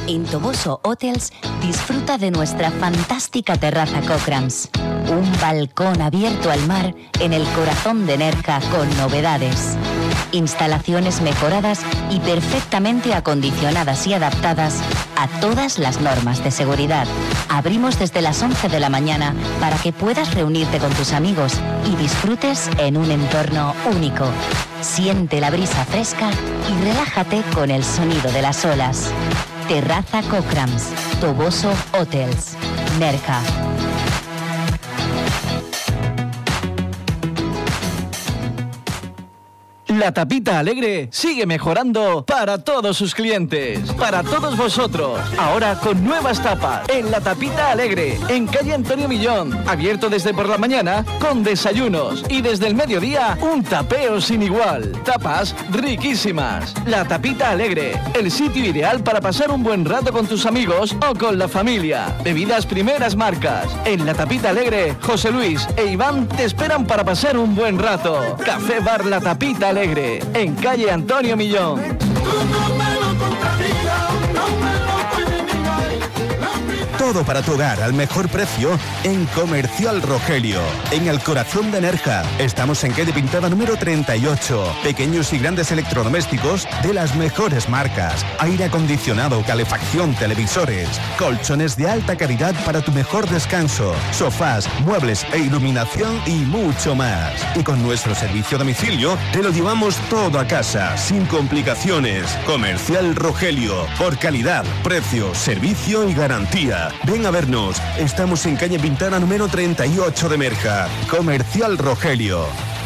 En Toboso Hotels disfruta de nuestra fantástica terraza Cochrams. Un balcón abierto al mar en el corazón de Nerja con novedades. Instalaciones mejoradas y perfectamente acondicionadas y adaptadas a todas las normas de seguridad. Abrimos desde las 11 de la mañana para que puedas reunirte con tus amigos y disfrutes en un entorno único. Siente la brisa fresca y relájate con el sonido de las olas. Terraza Cochrams, Toboso Hotels, Nerja. La Tapita Alegre sigue mejorando para todos sus clientes, para todos vosotros. Ahora con nuevas tapas en La Tapita Alegre, en calle Antonio Millón. Abierto desde por la mañana con desayunos y desde el mediodía un tapeo sin igual. Tapas riquísimas. La Tapita Alegre, el sitio ideal para pasar un buen rato con tus amigos o con la familia. Bebidas primeras marcas. En La Tapita Alegre, José Luis e Iván te esperan para pasar un buen rato. Café Bar La Tapita Alegre, en calle Antonio Millón. Todo para tu hogar al mejor precio en Comercial Rogelio, en el corazón de Nerja. Estamos en calle Pintada número 38. Pequeños y grandes electrodomésticos de las mejores marcas. Aire acondicionado, calefacción, televisores, colchones de alta calidad para tu mejor descanso, sofás, muebles e iluminación y mucho más. Y con nuestro servicio a domicilio te lo llevamos todo a casa, sin complicaciones. Comercial Rogelio, por calidad, precio, servicio y garantía. Ven a vernos, estamos en calle Pintana número 38 de Nerja. Comercial Rogelio.